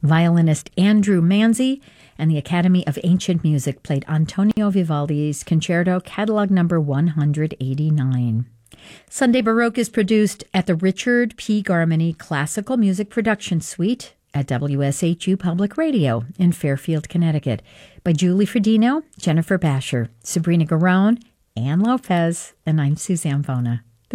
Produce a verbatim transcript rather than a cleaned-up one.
Violinist Andrew Manzi and the Academy of Ancient Music played Antonio Vivaldi's Concerto Catalog number one hundred eighty-nine. Sunday Baroque is produced at the Richard P. Garmany Classical Music Production Suite at W S H U Public Radio in Fairfield, Connecticut, by Julie Fredino, Jennifer Basher, Sabrina Garone, Ann Lopez, and I'm Suzanne Vona.